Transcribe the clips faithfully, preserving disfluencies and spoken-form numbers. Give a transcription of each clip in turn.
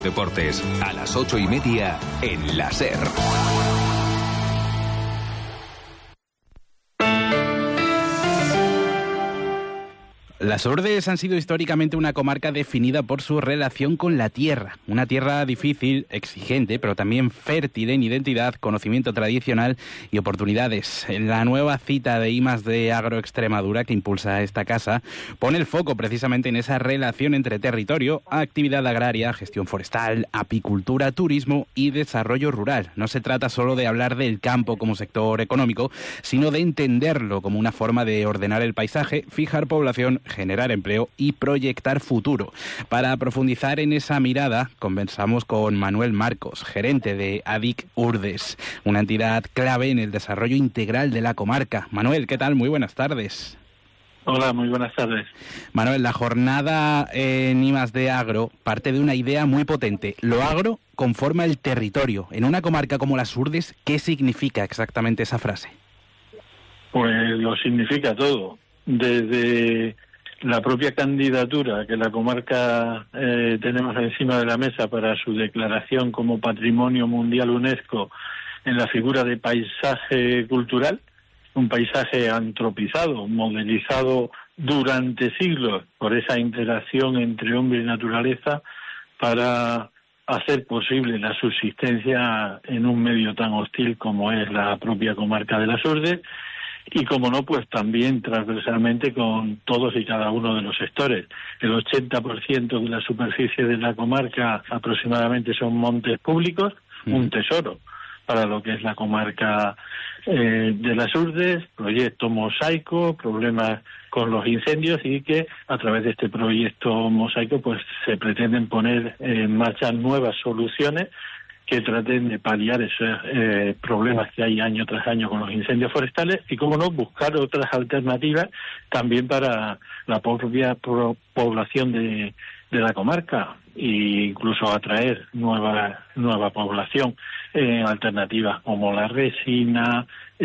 Deportes, a las ocho y media en la SER. Las Urdes han sido históricamente una comarca definida por su relación con la tierra. Una tierra difícil, exigente, pero también fértil en identidad, conocimiento tradicional y oportunidades. En la nueva cita de I más D Agro Extremadura que impulsa esta casa, pone el foco precisamente en esa relación entre territorio, actividad agraria, gestión forestal, apicultura, turismo y desarrollo rural. No se trata solo de hablar del campo como sector económico, sino de entenderlo como una forma de ordenar el paisaje, fijar población, generar empleo y proyectar futuro. Para profundizar en esa mirada, conversamos con Manuel Marcos, gerente de ADIC Urdes, una entidad clave en el desarrollo integral de la comarca. Manuel, ¿qué tal? Muy buenas tardes. Hola, muy buenas tardes. Manuel, la jornada en I más D Agro parte de una idea muy potente. Lo agro conforma el territorio. En una comarca como las Urdes, ¿qué significa exactamente esa frase? Pues lo significa todo. Desde la propia candidatura que la comarca eh, tenemos encima de la mesa para su declaración como Patrimonio Mundial UNESCO en la figura de paisaje cultural, un paisaje antropizado, modelizado durante siglos por esa interacción entre hombre y naturaleza para hacer posible la subsistencia en un medio tan hostil como es la propia comarca de las Urdes. Y, como no, pues también transversalmente con todos y cada uno de los sectores. El ochenta por ciento de la superficie de la comarca aproximadamente son montes públicos, mm. un tesoro para lo que es la comarca eh, de las Urdes, proyecto Mosaico, problemas con los incendios y que a través de este proyecto Mosaico pues se pretenden poner en marcha nuevas soluciones que traten de paliar esos eh, problemas que hay año tras año con los incendios forestales y, cómo no, buscar otras alternativas también para la propia pro- población de, de la comarca e incluso atraer nueva nueva población en eh, alternativas como la resina,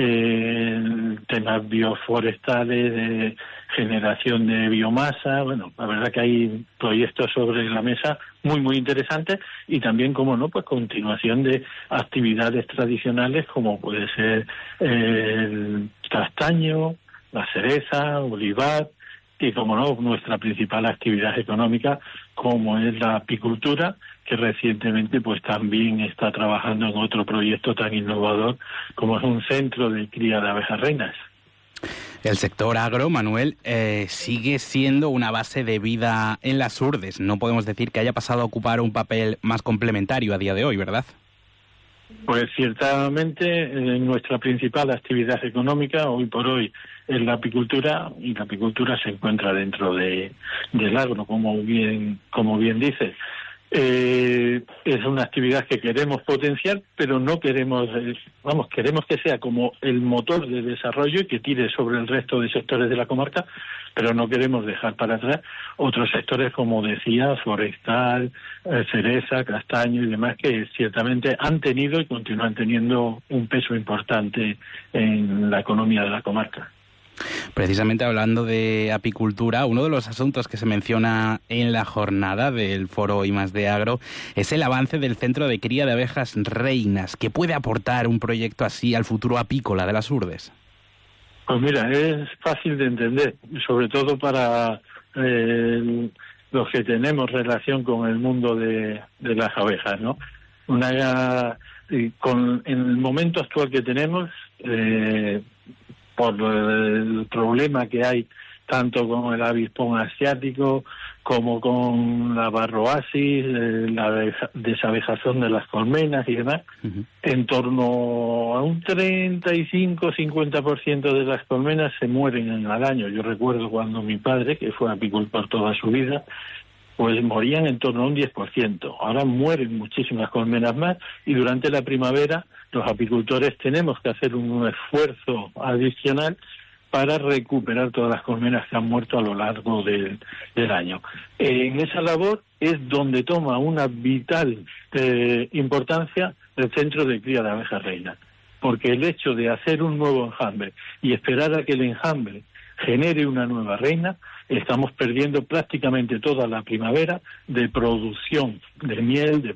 eh, temas bioforestales, de generación de biomasa. Bueno, la verdad que hay proyectos sobre la mesa muy, muy interesantes y también, como no, pues continuación de actividades tradicionales como puede ser eh, el castaño, la cereza, olivar y, como no, nuestra principal actividad económica como es la apicultura, que recientemente pues también está trabajando en otro proyecto tan innovador como es un centro de cría de abejas reinas. El sector agro, Manuel, eh, sigue siendo una base de vida en las Urdes. No podemos decir que haya pasado a ocupar un papel más complementario a día de hoy, ¿verdad? Pues ciertamente eh, nuestra principal actividad económica hoy por hoy es la apicultura, y la apicultura se encuentra dentro de del agro, como bien como bien dices. Eh, es una actividad que queremos potenciar, pero no queremos, eh, vamos, queremos que sea como el motor de desarrollo y que tire sobre el resto de sectores de la comarca, pero no queremos dejar para atrás otros sectores, como decía, forestal, eh, cereza, castaño y demás, que ciertamente han tenido y continúan teniendo un peso importante en la economía de la comarca. Precisamente hablando de apicultura, uno de los asuntos que se menciona en la jornada del foro I más D Agro es el avance del centro de cría de abejas reinas. ¿Qué puede aportar un proyecto así al futuro apícola de las Urdes? Pues mira, es fácil de entender, sobre todo para eh, los que tenemos relación con el mundo de, de las abejas, ¿no? Una, con, en el momento actual que tenemos, eh, por el problema que hay tanto con el avispón asiático como con la varroasis, eh, la desabejazón de las colmenas y demás, uh-huh. en torno a un treinta y cinco a cincuenta por ciento de las colmenas se mueren al año. Yo recuerdo cuando mi padre, que fue apicultor toda su vida, pues morían en torno a un diez por ciento. Ahora mueren muchísimas colmenas más y durante la primavera los apicultores tenemos que hacer un esfuerzo adicional para recuperar todas las colmenas que han muerto a lo largo del, del año. En esa labor es donde toma una vital eh, importancia el centro de cría de abejas reinas, porque el hecho de hacer un nuevo enjambre y esperar a que el enjambre genere una nueva reina estamos perdiendo prácticamente toda la primavera de producción de miel, de